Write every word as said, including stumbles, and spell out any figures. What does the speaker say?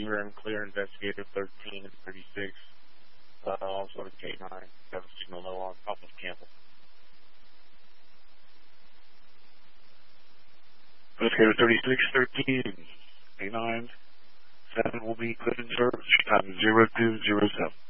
Clear and clear, Investigator thirteen and thirty-six. Uh, also to K nine. Have a signal low on top of Campbell. Investigator thirty-six, thirteen, K nine, seven will be put in service. Time zero two zero seven.